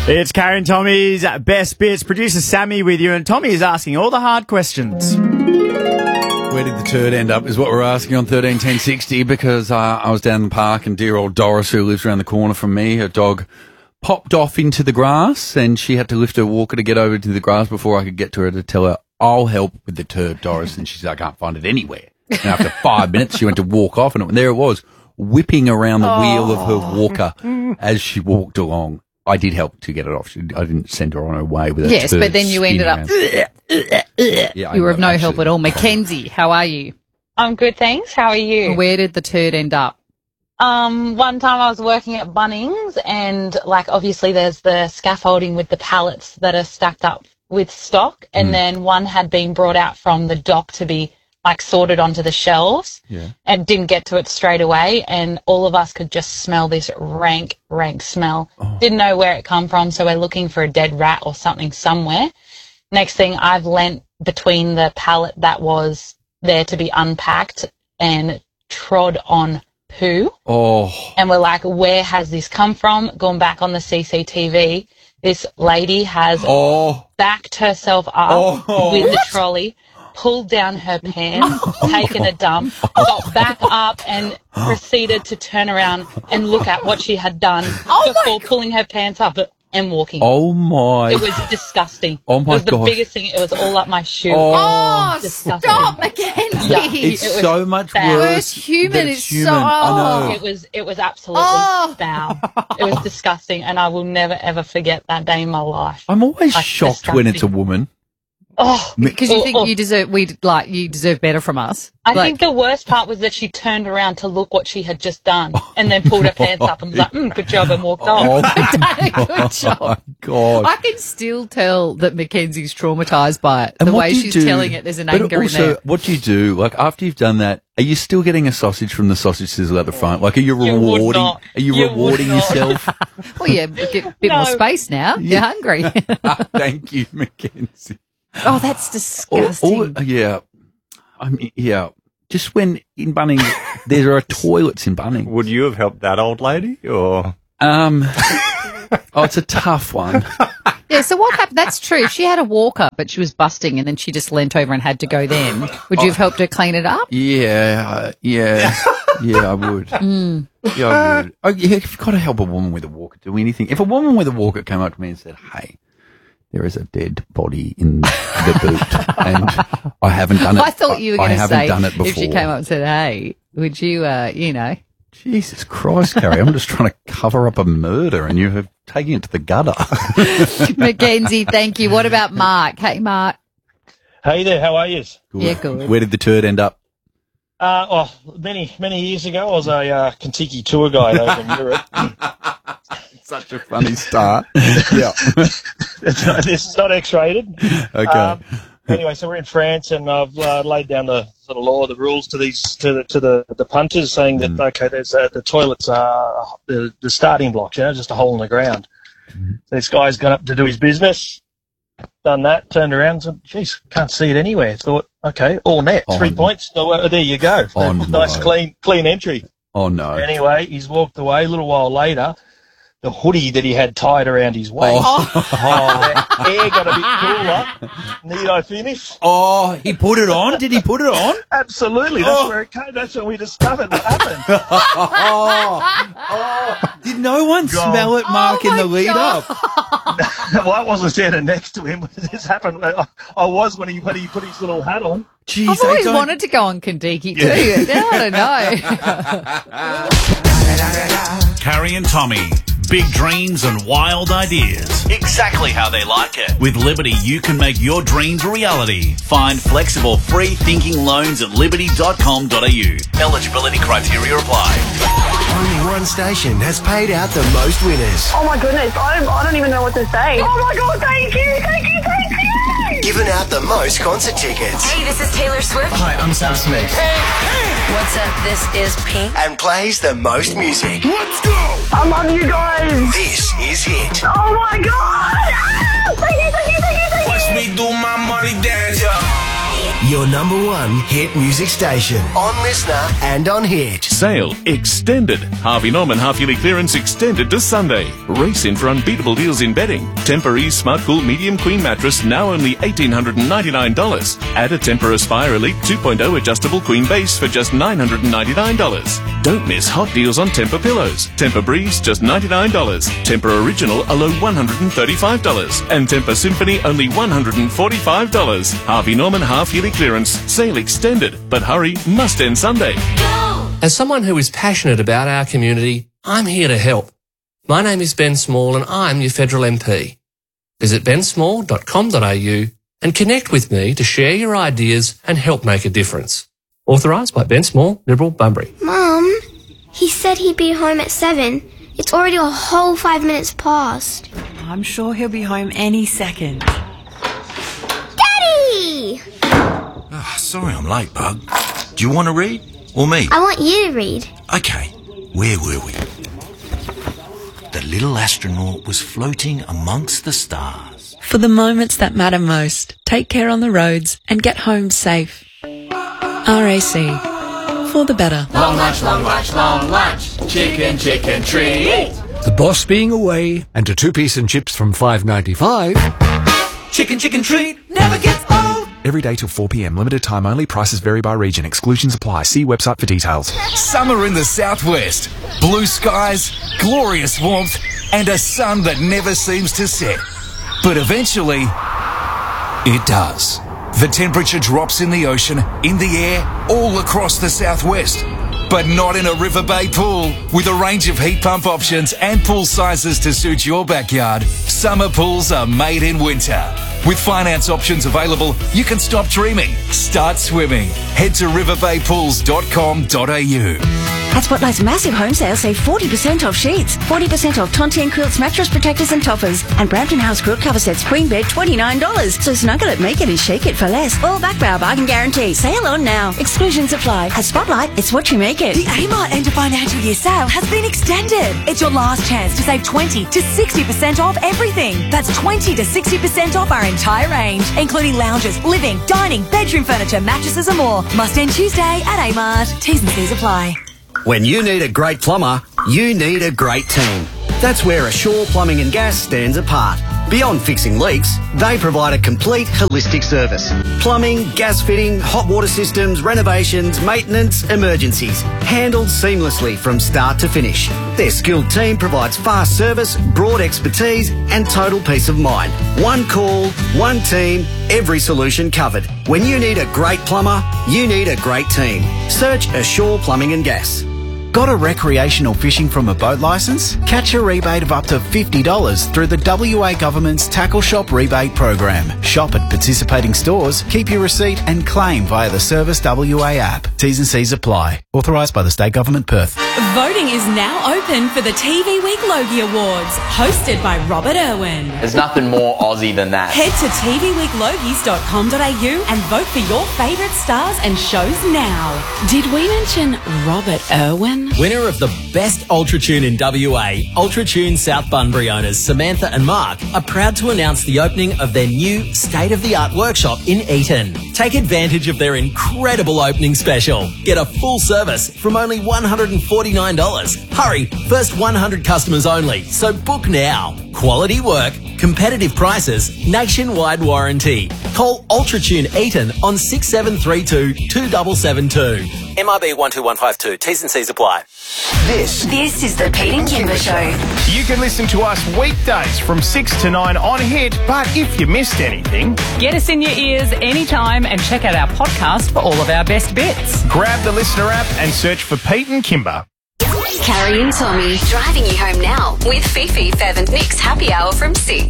It's Carrie and Tommy's Best Bits. Producer Sammy with you, and Tommy is asking all the hard questions. Where did the turd end up is what we're asking on 131060, because I was down in the park and dear old Doris, who lives around the corner from me, her dog popped off into the grass and she had to lift her walker to get over to the grass before I could get to her to tell her, I'll help with the turd, Doris. And she said, I can't find it anywhere. And after 5 minutes, she went to walk off and there it was, whipping around the wheel of her walker as she walked along. I did help to get it off. I didn't send her on her way with a Yes, turd but then you ended up... Yeah, you were of no help at all. Mackenzie, how are you? I'm good, thanks. How are you? Where did the turd end up? One time I was working at Bunnings and, obviously there's the scaffolding with the pallets that are stacked up with stock, and then one had been brought out from the dock to be, sorted onto the shelves and didn't get to it straight away, and all of us could just smell this rank smell. Didn't know where it come from, so we're looking for a dead rat or something somewhere. Next thing, I've leant between the pallet that was there to be unpacked and trod on poo. And we're like, where has this come from? Gone back on the CCTV. This lady has backed herself up with the trolley, pulled down her pants, taken a dump, got back up and proceeded to turn around and look at what she had done before pulling her pants up and walking. Oh, my. It was disgusting. Oh, my God. It was the God. biggest thing. It was all up my shoe. Oh, Disgusting. stop, Mackenzie. Yeah. It's It was so much bad. worse. Worst human than is human. so... I know. It was absolutely foul. It was disgusting, and I will never, ever forget that day in my life. I'm always shocked when it's a woman. Because you think you deserve better from us. I think the worst part was that she turned around to look what she had just done and then pulled her pants up and was like, good job, and walked off. Good job. Oh, God. I can still tell that Mackenzie's traumatised by it. The way she's telling it, there's an anger in there. What do you do? After you've done that, are you still getting a sausage from the sausage sizzle at the front? Are you rewarding? Are you rewarding yourself? Well, yeah, get a bit more space now. You're hungry. Thank you, Mackenzie. Oh, that's disgusting. Just when in Bunnings, there are toilets in Bunnings. Would you have helped that old lady, or? It's a tough one. Yeah, so what happened? That's true. If she had a walker, but she was busting and then she just leant over and had to go then, would you have helped her clean it up? Yeah, I would. Yeah, I would. You've got to help a woman with a walker do anything. If a woman with a walker came up to me and said, hey, there is a dead body in the boot, and I haven't done it. I thought you were going to say, done it before. if she came up and said, hey, would you, Jesus Christ, Carrie, I'm just trying to cover up a murder and you have taken it to the gutter. Mackenzie, thank you. What about Mark? Hey, Mark. Hey there, how are you? Good. Yeah, good. Where did the turd end up? Many years ago, I was a Kentucky tour guide over in Europe. Such a funny start. Yeah. This is not X-rated. Okay. Anyway, so we're in France, and I've laid down the sort of law, the rules to the punters, saying that there's the toilets are the starting blocks, just a hole in the ground. This guy's gone up to do his business, done that, turned around, said, "Geez, can't see it anywhere." Thought, okay, all net, 3 points. So, there you go. Nice, clean entry. Oh no. Anyway, he's walked away. A little while later, the hoodie that he had tied around his waist. The air got a bit cooler. Need I finish? Oh, he put it on? Did he put it on? Absolutely. That's where it came. That's when we discovered it happened. Did no one smell it, Mark, in the lead up? Well, I wasn't standing next to him when this happened. I was when he put his little hat on. Jeez, I've always wanted to go on Kandiki too. I don't know. Carrie and Tommy. Big dreams and wild ideas. Exactly how they like it. With Liberty, you can make your dreams a reality. Find flexible, free-thinking loans at liberty.com.au. Eligibility criteria apply. Only one station has paid out the most winners. Oh my goodness, I don't even know what to say. Oh my God, thank you. Given out the most concert tickets. Hey, this is Taylor Swift. Hi, I'm Sam Smith. Hey. What's up? This is Pink. And plays the most music. Let's go! I love you guys. This is it. Oh my God! Thank you. Watch me do my money dance. your number one hit music station. On Listener and on Hit. Sale extended. Harvey Norman half-yearly clearance extended to Sunday. Race in for unbeatable deals in bedding. Tempur-Ease Smart Cool Medium Queen Mattress now only $1,899. Add a Tempur Aspire Elite 2.0 adjustable queen base for just $999. Don't miss hot deals on Tempur pillows. Tempur Breeze just $99. Tempur Original alone $135. And Tempur Symphony only $145. Harvey Norman half-yearly clearance. Sale extended. But hurry, must end Sunday. As someone who is passionate about our community, I'm here to help. My name is Ben Small and I'm your federal MP. Visit bensmall.com.au and connect with me to share your ideas and help make a difference. Authorised by Ben Small, Liberal, Bunbury. Mum, he said he'd be home at 7. It's already a whole 5 minutes past. I'm sure he'll be home any second. Daddy! Oh, sorry I'm late, Bug. Do you want to read? Or me? I want you to read. Okay, where were we? The little astronaut was floating amongst the stars. For the moments that matter most, take care on the roads and get home safe. RAC. For the better. Long lunch, long lunch, long lunch. Chicken, chicken treat. The boss being away and a 2-piece and chips from $5.95. Chicken, chicken treat never gets old. Every day till 4 p.m. Limited time only. Prices vary by region. Exclusions apply. See website for details. Summer in the southwest. Blue skies, glorious warmth, and a sun that never seems to set. But eventually, it does. The temperature drops in the ocean, in the air, all across the southwest. But not in a River Bay pool. With a range of heat pump options and pool sizes to suit your backyard, summer pools are made in winter. With finance options available, you can stop dreaming, start swimming. Head to riverbaypools.com.au. At Spotlight's massive home sale, save 40% off sheets, 40% off Tontian quilts, mattress protectors and toppers, and Brampton House quilt cover sets queen bed $29. So snuggle it, make it and shake it for less. All back by our bargain guarantee. Sale on now. Exclusions apply. At Spotlight, it's what you make it. The Amart End of Financial Year sale has been extended. It's your last chance to save 20 to 60% off everything. That's 20 to 60% off our entire range, including lounges, living, dining, bedroom furniture, mattresses and more. Must end Tuesday at Amart. T's and C's apply. When you need a great plumber, you need a great team. That's where Assure Plumbing and Gas stands apart. Beyond fixing leaks, they provide a complete holistic service. Plumbing, gas fitting, hot water systems, renovations, maintenance, emergencies. Handled seamlessly from start to finish. Their skilled team provides fast service, broad expertise and total peace of mind. One call, one team, every solution covered. When you need a great plumber, you need a great team. Search Assure Plumbing and Gas. Got a recreational fishing from a boat licence? Catch a rebate of up to $50 through the WA Government's Tackle Shop Rebate Program. Shop at participating stores, keep your receipt and claim via the Service WA app. T's and C's apply. Authorised by the State Government, Perth. Voting is now open for the TV Week Logie Awards, hosted by Robert Irwin. There's nothing more Aussie than that. Head to tvweeklogies.com.au and vote for your favourite stars and shows now. Did we mention Robert Irwin? Winner of the best Ultratune in WA, Ultratune South Bunbury owners Samantha and Mark are proud to announce the opening of their new state-of-the-art workshop in Eaton. Take advantage of their incredible opening special. Get a full service from only $149. Hurry, first 100 customers only, so book now. Quality work, competitive prices, nationwide warranty. Call Ultratune Eaton on 6732 2772. MIB 12152. T's and C's apply. This is the Pete and Kimber Show. You can listen to us weekdays from 6 to 9 on Hit, but if you missed anything, get us in your ears anytime and check out our podcast for all of our best bits. Grab the Listener app and search for Pete and Kimber. Carrie and Tommy, driving you home now with Fifi, Fev and Nick's Happy Hour from 6.